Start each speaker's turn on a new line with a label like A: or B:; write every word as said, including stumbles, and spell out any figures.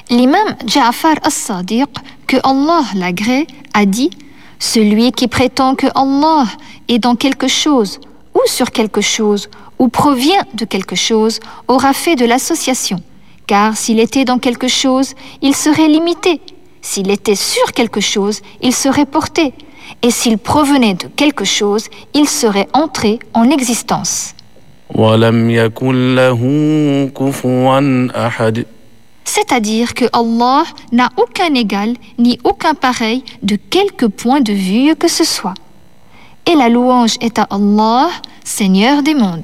A: L'imam Ja'far as-Sadiq, que Allah l'agrée, a dit « Celui qui prétend que Allah est dans quelque chose ou sur quelque chose ou provient de quelque chose aura fait de l'association, car s'il était dans quelque chose, il serait limité. S'il était sur quelque chose, il serait porté. Et s'il provenait de quelque chose, il serait entré en existence. »
B: وَلَمْ يَكُنْ لَهُ كُفُوًا أَحَدٌ.
A: C'est-à-dire que Allah n'a aucun égal ni aucun pareil de quelque point de vue que ce soit. Et la louange est à Allah, Seigneur des mondes.